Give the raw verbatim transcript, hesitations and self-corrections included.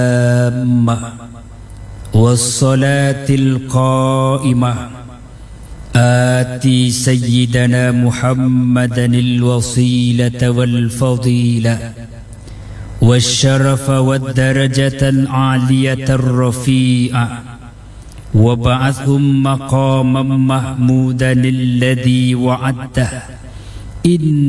والصلاة القائمة آتي سيدنا محمدا الوسيلة والفضيلة والشرف والدرجة العالية الرفيعة وبعثهم مقاما محمودا الذي وعده إن